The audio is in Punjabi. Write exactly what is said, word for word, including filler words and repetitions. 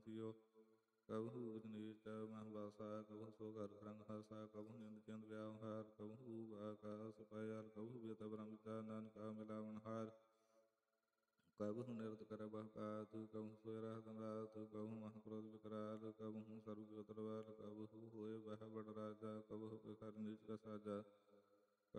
ਬੰਸੀਓ। ਕਬਹੂ ਉਜਨੀਚ ਮਹਿ ਬਾਸਾ, ਕਬਹੂ ਸੋ ਘਰ ਰੰਗ ਹਾਸਾ, ਕਬਹੂ ਨਿੰਦ ਚੰਦ ਵਿਆਵਹਾਰ, ਕਬਹੂ ਆਕਾਸ ਪਾਇਲ, ਕਬਹੂ ਬਿਤ ਬ੍ਰਹਮ ਵਿਚਾਰ, ਨਾਨਕਾ ਮਿਲਾਵਨ ਹਾਰ। ਕਬਹੂ ਨਿਰਤ ਕਰ ਬਹ ਪਾਤ, ਕਬਹੂ ਸੋਇ ਰਹਿ ਦਿਨ ਰਾਤ, ਕਬਹੂ ਮਹ ਕ੍ਰੋਧ ਵਿਕਰਾਲ, ਕਬਹੂ ਸਰਬ ਜੋਤਰ ਬਲ, ਕਬਹੂ ਹੋਏ ਬਹਿ ਬੜ ਰਾਜਾ, ਕਬਹੂ ਬਿਖਰ ਨੀਚ ਕਾ ਸਾਜਾ।